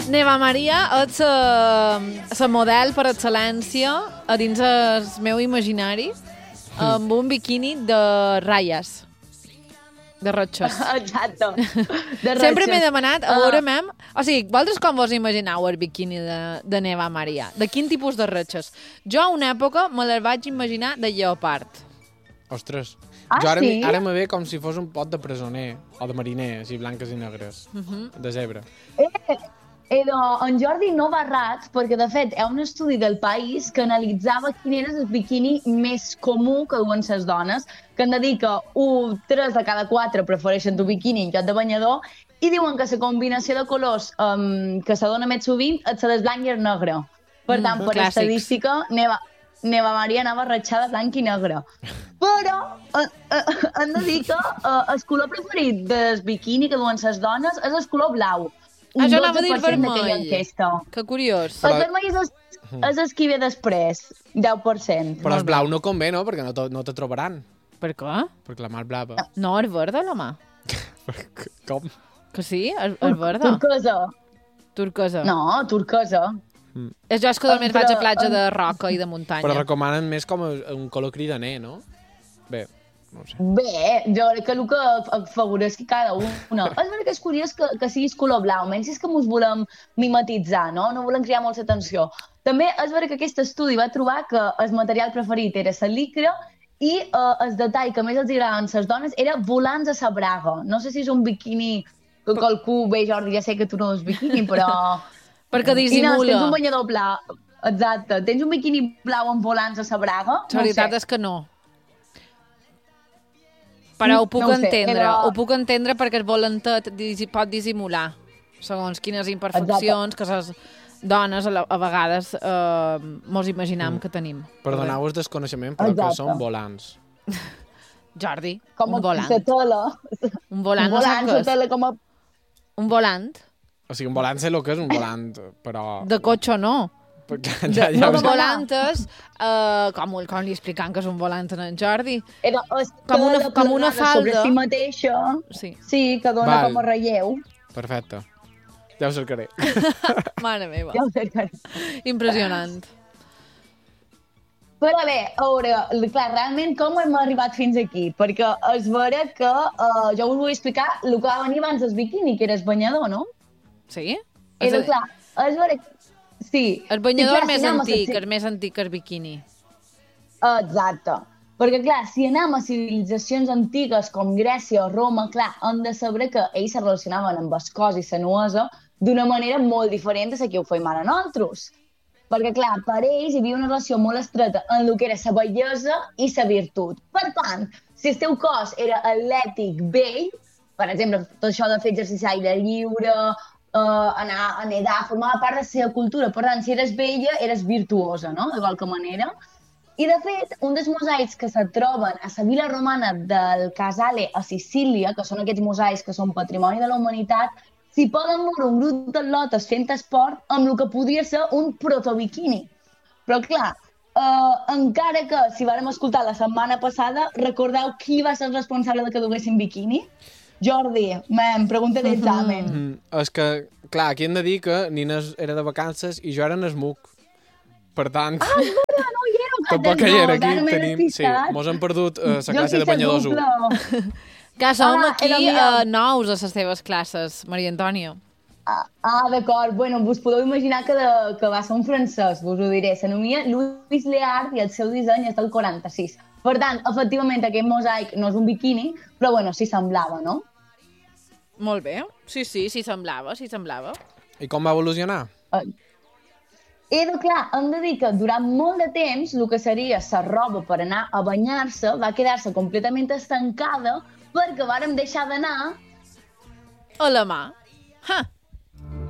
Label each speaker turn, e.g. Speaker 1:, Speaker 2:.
Speaker 1: Neva Maria és la model per excel·lència a dins el meu imaginari amb un biquini de ratlles. De rotxes.
Speaker 2: Exacte.
Speaker 1: Sempre m'he demanat, a veure, mem... O sigui, vosaltres com vos imagineu el biquini de Neva Maria? De quin tipus de rotxes? Jo a una època me les vaig imaginar de lleopard.
Speaker 3: Ostres.
Speaker 2: Ah,
Speaker 3: jo
Speaker 2: sí?
Speaker 3: ara me ve com si fos un pot de presoner o de mariner, així blanques i negres. De zebra.
Speaker 2: En Jordi no va rats, perquè de fet hi ha un estudi del País que analitzava quin era el biquini més comú que duen les dones, que han de dir que 3 de cada 4 prefereixen tu biquini en lloc de banyador, i diuen que la combinació de colors que se dona més sovint és la del blanc i el negre. Per tant, per
Speaker 1: clàssics.
Speaker 2: estadística, Neva Maria anava ratxada blanc i negre. Però han de dir que el color preferit del biquini que duen les dones és el color blau.
Speaker 1: Jo anava a dir
Speaker 2: d'aquella
Speaker 1: vermell.
Speaker 2: enquesta.
Speaker 1: Que curiós.
Speaker 2: El vermell és el que ve després, 10%.
Speaker 3: Però el blau no convé, no? Perquè no te trobaran.
Speaker 1: Per què?
Speaker 3: Perquè la mar blava.
Speaker 1: No, és verda, la mà.
Speaker 3: Com?
Speaker 1: Que sí? És verda.
Speaker 2: Turquesa.
Speaker 1: Turquesa.
Speaker 2: No, turquesa.
Speaker 1: Jo és que només vaig a platja de roca i de muntanya.
Speaker 3: Però recomanen més com un color cridaner, no? Bé, no ho sé.
Speaker 2: Bé, jo crec que el que afavoreix cada una. És veritat que és curiós que siguis color blau, almenys és que ens volem mimetitzar, no? No volem cridar molta atenció. També és veritat que aquest estudi va trobar que el material preferit era la licra i el detall que més els agradaven les dones era volants a la braga. No sé si és un biquini que qualcú ve, Jordi, ja sé que tu no és biquini, però...
Speaker 1: Perquè
Speaker 2: I no,
Speaker 1: dissimula.
Speaker 2: tens un banyador blau. Exacte. Tens un biquini blau amb volants a la braga?
Speaker 1: La veritat és que no. Però ho puc
Speaker 2: No ho sé,
Speaker 1: entendre.
Speaker 2: però-
Speaker 1: Ho puc entendre perquè el volantet pot dissimular segons quines imperfeccions que les dones a vegades mos imaginam que tenim.
Speaker 3: Perdoneu el desconeixement, però que
Speaker 2: Exacte.
Speaker 3: són volants.
Speaker 1: Jordi,
Speaker 2: Com
Speaker 1: un volant.
Speaker 2: la tela.
Speaker 1: Un volant, no sap què
Speaker 2: la
Speaker 1: és.
Speaker 2: tela com a...
Speaker 1: Un volant.
Speaker 3: O sigui, un volant sé el que és un volant, però...
Speaker 1: De cotxe no.
Speaker 3: Ja,
Speaker 1: No,
Speaker 3: ho
Speaker 1: un
Speaker 3: sé.
Speaker 1: volant és... com li explicant que és un volant en Jordi?
Speaker 2: Era
Speaker 1: Com una
Speaker 2: sobre
Speaker 1: falda.
Speaker 2: si mateixa.
Speaker 1: Sí.
Speaker 2: Sí, que dona
Speaker 3: Val.
Speaker 2: com a relleu.
Speaker 3: Perfecte. Ja ho cercaré.
Speaker 1: Mare meva.
Speaker 2: Ja ho sé que...
Speaker 1: Impressionant.
Speaker 2: Però bé, a veure, clar, realment com hem arribat fins aquí? Perquè és vera que jo us vull explicar el que va venir abans del biquini, que era el banyador, no?
Speaker 1: Sí?
Speaker 2: Era, clar, és vera... Sí.
Speaker 1: El banyador
Speaker 2: I, clar,
Speaker 1: més
Speaker 2: si anem a
Speaker 1: antic,
Speaker 2: la-
Speaker 1: és més antic que el biquini.
Speaker 2: Exacte. Perquè, clar, si anem a civilitzacions antigues com Grècia o Roma, clar, hem de saber que ells se relacionaven amb el cos i la nuesa d'una manera molt diferent a la que ho fem ara nosaltres. Perquè, clar, per ells hi havia una relació molt estreta en el que era la bellesa i la virtut. Per tant, si el teu cos era atlètic, bell, per exemple, tot això de fer exercici a l'aire lliure, anar a nedar, formava part de la seva cultura. Per tant, si eres bella, eres virtuosa, no?, de qualque manera. I, de fet, un dels mosaics que se troben a la vila romana del Casale a Sicília, que són aquests mosaics que són patrimoni de la humanitat, s'hi poden veure un grup d'atletes fent esport amb el que podria ser un protobiquini. Però, clar, encara que, si vàrem escoltar la setmana passada, recordeu qui va ser el responsable de que duguessin biquini? Jordi, pregunta d'examen.
Speaker 3: És que, clar, aquí hem de dir que Nina era de vacances i jo era en Esmuc. Per tant,
Speaker 2: Ah, és vera, no hi era.
Speaker 3: tampoc hi era aquí.
Speaker 2: Ara m'he
Speaker 3: Tenim, sí,
Speaker 2: despistat.
Speaker 3: mos hem perdut la
Speaker 2: Jo
Speaker 3: classe de
Speaker 2: sí sé
Speaker 3: banyadors 1.
Speaker 2: Google.
Speaker 1: Que som
Speaker 2: Ah,
Speaker 1: aquí
Speaker 2: era millor.
Speaker 1: nous a les teves classes, Maria Antònia.
Speaker 2: D'acord. Bueno, us podeu imaginar que va ser un francès, us ho diré. S'anomia Louis Léard i el seu disseny és del 46. Per tant, efectivament, aquest mosaic no és un biquini, però bueno, sí semblava, no?
Speaker 1: Molt bé. Sí, semblava.
Speaker 3: I com va evolucionar?
Speaker 2: Clar, hem de dir que durant molt de temps el que seria la roba per anar a banyar-se va quedar-se completament estancada perquè vàrem deixar d'anar
Speaker 1: A la mà. Ha!